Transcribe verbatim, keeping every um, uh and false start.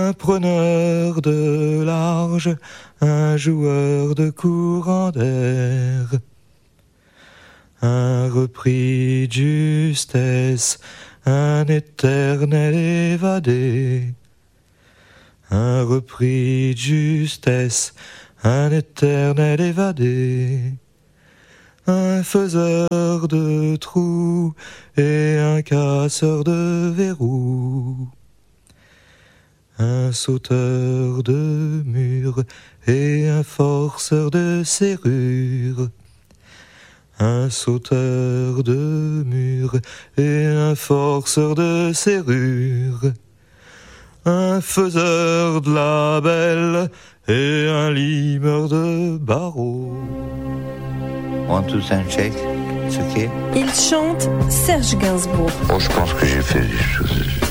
un preneur de large, un joueur de courant d'air, un repris de justesse, un éternel évadé, un repris de justesse, un éternel évadé, un faiseur de trous et un casseur de verrous, un sauteur de murs et un forceur de serrures, un sauteur de murs et un forceur de serrures, un faiseur de labels et un limeur de barreaux. One, two, three, check. It's okay. Il chante Serge Gainsbourg. Oh, je pense que j'ai fait des choses